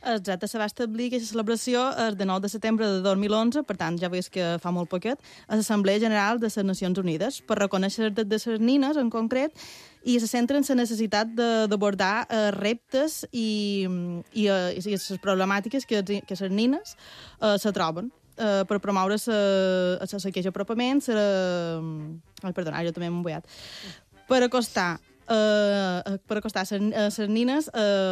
Exacte, se va establir aquesta celebració el de 9 de setembre de 2011, per tant, ja veus que fa molt poquet, a l'Assemblea General de les Nacions Unides, per reconèixer els drets de les nines, en concret, i se centra en la necessitat d'abordar reptes i les problemàtiques que les nines se troben per promoure la queixa apropament, perdona, jo també m'he emboiat. Per acostar les nines...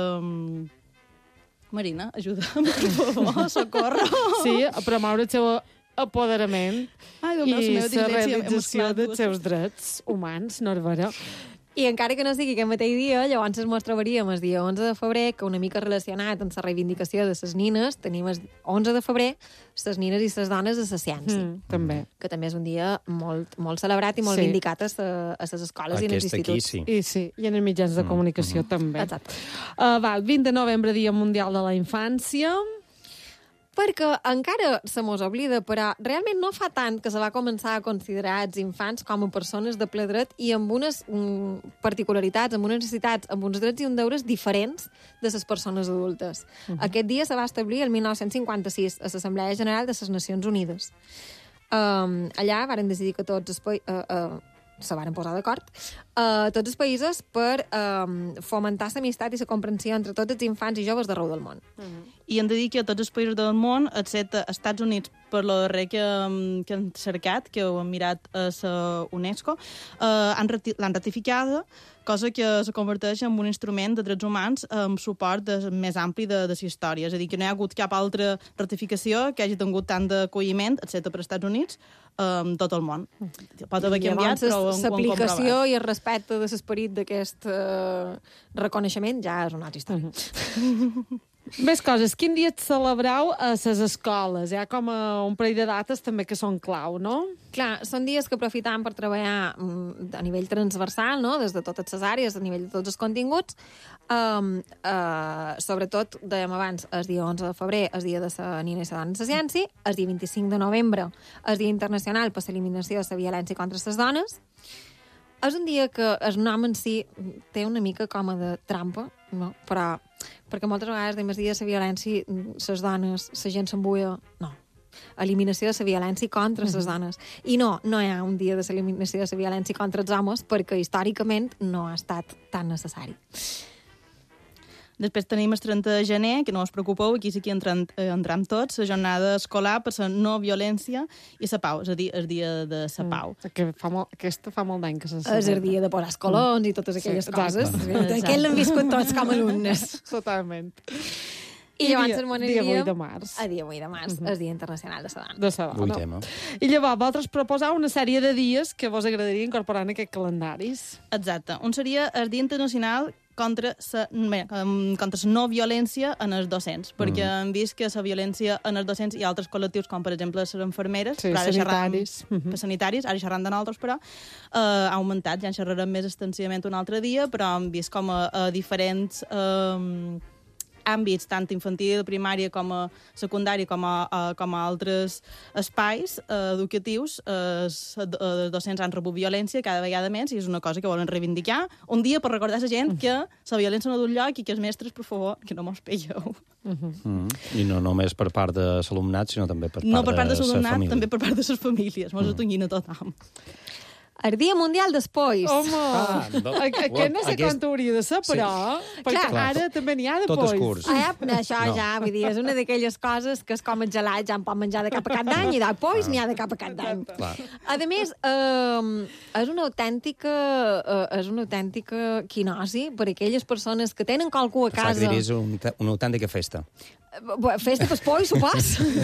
Marina, ajuda'm, per favor, socorro. Sí, a promoure el seu apoderament i la realització dels seus drets humans, no és vera? I encara que no sigui aquest mateix dia, llavors ens trobaríem el dia 11 de febrer, que una mica relacionat amb la reivindicació de les nines, tenim el 11 de febrer les nines i les dones de la ciència. També. Que també és un dia molt, molt celebrat i molt vindicat a les escoles i en els instituts. I en els mitjans de comunicació també. Exacte. El 20 de novembre, Dia Mundial de la Infància... Perquè encara se mos oblida, però realment no fa tant que se va començar a considerar els infants com a persones de ple dret i amb unes particularitats, amb unes necessitats, amb uns drets i uns deures diferents de les persones adultes. Aquest dia se va establir el 1956 a l'Assemblea General de les Nacions Unides. Allà varen decidir que tots se varen posar d'acord, tots els països per fomentar l'amistat i la comprensió entre tots els infants i joves d'arreu del món. I hem de dir que tots els països del món, excepte els Estats Units, per lo darrer que han cercat, que ho han mirat a la UNESCO, l'han ratificada, cosa que se converteix en un instrument de drets humans amb suport més ampli de la història. És a dir, que no hi ha hagut cap altra ratificació que hagi tingut tant d'acolliment, excepte per als Estats Units, tot el món. Pot haver canviat, però ho han comprovat. L'aplicació i el respecte de l'esperit d'aquest reconeixement ja és una altra història. Més coses. Quin dia et celebrau a les escoles? Hi ha com un parell de dates també que són clau, no? Clar, són dies que aprofitam per treballar a nivell transversal, no? Des de totes les àrees, a nivell de tots els continguts. Sobretot, dèiem abans, el dia 11 de febrer, el dia de la nina i la dona de la ciència, el dia 25 de novembre, el dia internacional per l'eliminació de la violència contra les dones. És un dia que el nom en si té una mica com de trampa, no? Però perquè moltes vegades dèiem el dia de la violència, les dones, la gent s'embuia... No, eliminació de la violència contra les dones. I no hi ha un dia de l'eliminació de la violència contra els homes perquè històricament no ha estat tan necessari. Després tenim el 30 de gener, que no us preocupeu, aquí sí que entrem tots, la jornada escolar per la no violència i la pau, és a dir, el dia de la pau. Aquesta fa molt d'any que se celebra. És el dia de posar els colons i totes aquelles coses. Aquest l'hem viscut tots com a alumnes. Totalment. I llavors dia 8 de març. El dia 8 de març, el dia internacional de la dona. De la dona. I llavors, vosaltres proposeu una sèrie de dies que vos agradaria incorporar en aquests calendaris. Exacte. Un seria el Dia Internacional contra la no violència en els docents, perquè hem vist que la violència en els docents i altres col·lectius, com per exemple les infermeres, sanitaris, ara xerram de nosaltres, però ha augmentat, ja en xerrarem més extensivament un altre dia, però hem vist com a diferents àmbits, tant infantil, primària com a secundària, com a altres espais educatius, els docents han rebut violència cada vegada més i és una cosa que volen reivindicar. Un dia per recordar a la gent que la violència no d'un lloc i que els mestres, per favor, que no mos peieu. I no només per part de l'alumnat, sinó també per part de la família. No per part de l'alumnat, també per part de les famílies. Mos atonguin a tothom. El Dia Mundial d'Espois. Home! Aquest no sé quan hauria de ser, però... Perquè ara també n'hi ha de polls. Tot el curs. Això ja, vull dir, és una d'aquelles coses que és com el gelat, ja en pot menjar de cap a cap d'any, i de polls n'hi ha de cap a cap d'any. A més, és una autèntica quinosi per aquelles persones que tenen qualcú a casa... Pensava que diries una autèntica festa. Festa pels polls, supos.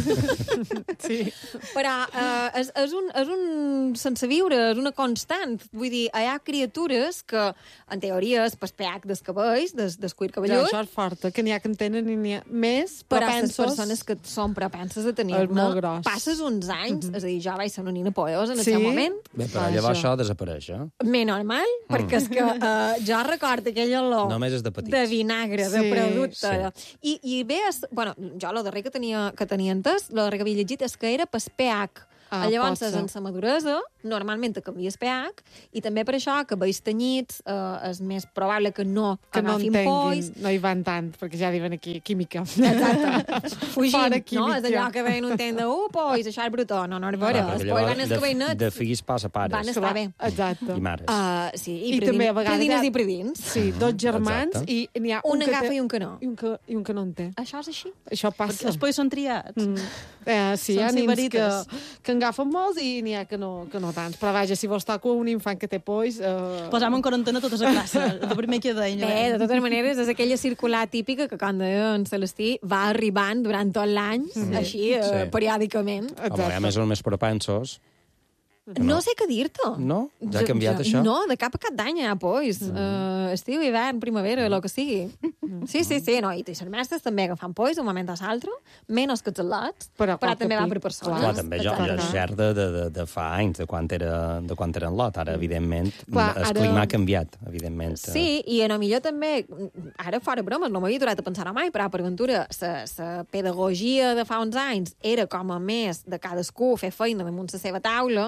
Sí. Però és un sense viure, és una constant. Vull dir, hi ha criatures que, en teoria, és per pH dels cabells, del cuir cabellut. Ja, això és forta, que n'hi ha que en tenen i n'hi ha més propensos. Però les persones que són propenses a tenir-ne, passes uns anys, és a dir, jo vaig ser una nina poeosa en aquell moment. Bé, però llavors això desapareix, eh? Més normal, perquè és que jo recordo aquell olor de vinagre, de producte. I bé, bueno, jo el darrer que tenia entès, el darrer que havia llegit, és que era per pH Llavors, pot ser. en la maduresa, normalment canvies pH, i també per això que vells tenyits és més probable que no agafin pols. No hi van tant, perquè ja diuen aquí química. Exacte. Fugim, Fora no? química. És allò que veien un temps de, pois, això és brutó. No és vera. Després van els cabeinets. De fills passa pares. Van estar bé. Exacte. I mares. Sí, I també a vegades predines hi ha- i predins. Sí, dos germans Exacte. i n'hi ha Un que agafa té- i un que no. I un que no en té. Això és així. Això passa. Després són triats. Sí, hi ha Són nins sibarites. que en agafen molts i n'hi ha que no tants. Però vaja, si vos toca un infant que té polls... Posam en quarantena tota la classe, de primer que deia. Bé, de totes maneres, és aquella circular típica que, com deia en Celestí, va arribant durant tot l'any, així, Sí. periòdicament. Home, a més, són més propensos. No sé què dir-te. No? Ja ha canviat això? No, de cap a cap d'any hi ha pois. Estiu, hivern, primavera, el que sigui. Sí, no, i les mestres també agafant pois un moment a l'altre, menys que els al·lots, però també va per persones. Clar, també jo xer de fa anys, de quan eren lot. Ara, evidentment, el clima ha canviat, evidentment. Sí, i a lo millor també, ara fora bromes, no m'havia aturat a pensar mai, però per ventura, la pedagogia de fa uns anys era com a més de cadascú fer feina damunt la seva taula,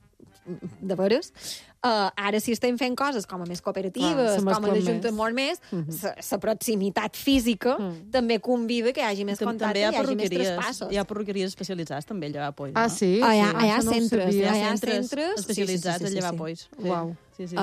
de veres. Ara si estem fent coses com a més cooperatives, com a d'ajuntar molt més, la proximitat física també convida que hi hagi més contacte i hi hagi més traspassos. Hi ha perruqueries especialitzades també a llevar polls. Ah, sí? Hi ha Això no ho centres, sabia. hi ha centres especialitzats a llevar polls. Uau.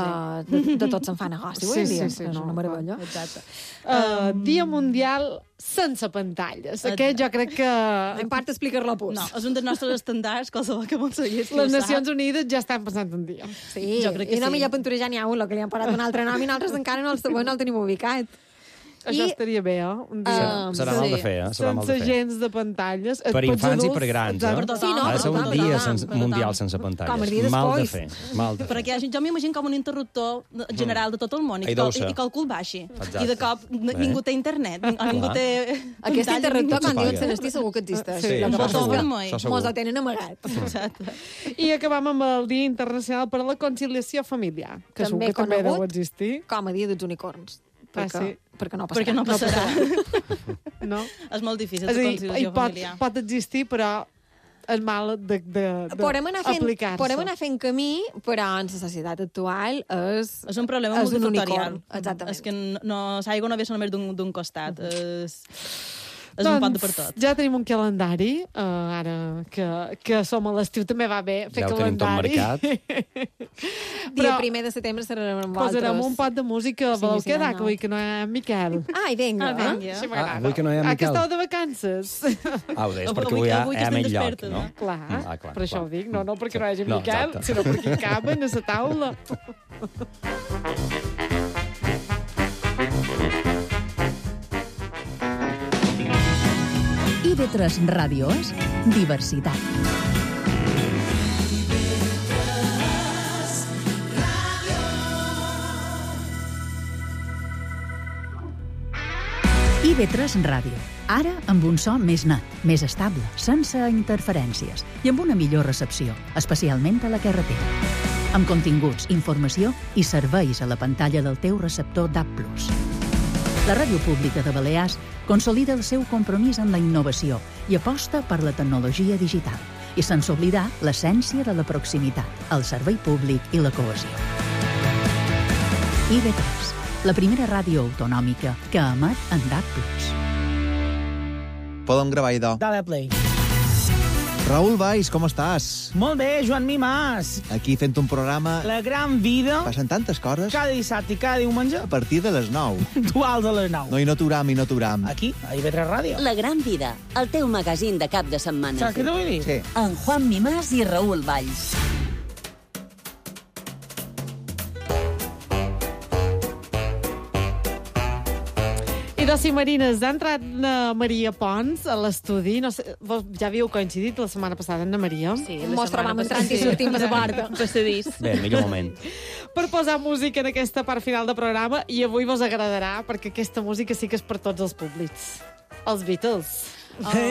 De tot se'n fa negoci avui en dia. És una meravella. Exacte. Dia Mundial sense pantalles. Aquest jo crec que... No importa explicar-lo a pus. No, és un dels nostres estàndards, qualsevol que aconseguís. Les Nacions Unides ja estan passant un dia. Sí, jo crec que i no sí. millor pintura n'hi ha un, que li han parat un altre nom i nosaltres encara no el tenim ubicat. Això estaria bé, un dia. Serà mal de fer, Serà mal de Sense fer. gens de pantalles. Per infants i per grans, Per tothom, Sí, no, Ha de ser un per dia tothom. mundial sense Com el pantalles. dia Mal de després. fer. Mal de fer. Perquè jo m'imagino com un interruptor general de tot el món i Deu ser. que el cul baixi. Exacte. I de cop ningú té internet, ningú té... Aquest interruptor, quan diuen s'apaga. Celestí, segur que existeix. Sí, Lo que això passa segur. és que Això segur. mos el tenen amagat. Exacte. I acabam amb el Dia Internacional per a la Conciliació Familiar, que segur També que també deu conegut existir. Com a dia dels unicorns. Sí. Perquè no passarà. Perquè no passarà. No? És molt difícil És de a dir, conciliació familiar. pot existir, però és mal Podem d'aplicar-se. anar fent camí, però en la societat actual És un problema és un multifactorial. unicorn. Exactament. És que l'aigua no ve només d'un costat. És un pot de per tot. Ja tenim un calendari, ara que som a l'estiu també va bé fer Ja ho tenim tot calendari. Dia 1 de setembre serem amb Posarem un pot de música. Sí, Voleu sí, quedar, no. que vull que no hi ha en Miquel. Ai, vinga. Vinga. Sí, m'agrada. Avui que no hi ha Que Miquel. esteu de vacances. Ho deies, perquè Avui avui que hi ha estem més lloc, despertes, no? no? Clar, clar, per això ho clar. dic. No perquè no hi hagi No, Miquel, exacte. sinó perquè caben a la taula. IB3 Ràdio és diversitat. IB3 Ràdio. Ara amb un so més net, més estable, sense interferències i amb una millor recepció, especialment a la carretera. Amb continguts, informació i serveis a la pantalla del teu receptor DAB+. La Ràdio Pública de Balears consolida el seu compromís amb la innovació i aposta per la tecnologia digital, i sense oblidar l'essència de la proximitat, el servei públic i la cohesió. IB3, la primera ràdio autonòmica que emet en DAB+. Podem gravar, idò. Dale play. Raül Valls, com estàs? Molt bé, Joan Mimàs. Aquí fent un programa... La gran vida, Passen tantes coses cada dissabte i cada diumenge, a partir de les 9. duals a les 9. No, i no t'uram. Aquí, a IB3 Ràdio. La gran vida, el teu magazín de cap de setmana. Saps què t'ho vull dir? Sí. En Juan Mimàs i Raül Valls. I de Cimarines ha entrat na Maria Pons a l'estudi. No sé, vos ja havíeu coincidit la setmana passada, Anna Maria? Sí, Mos trobam entrant i sortim a la porta. Passadís. Bé, millor moment. Per posar música en aquesta part final de programa, i avui vos agradarà, perquè aquesta música sí que és per tots els públics. Els Beatles.